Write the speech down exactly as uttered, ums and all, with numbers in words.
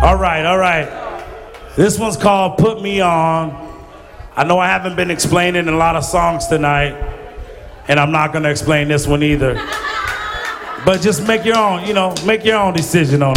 All right, all right. This one's called Put Me On. I know I haven't been explaining a lot of songs tonight, and I'm not going to explain this one either. But just make your own, you know, make your own decision on it.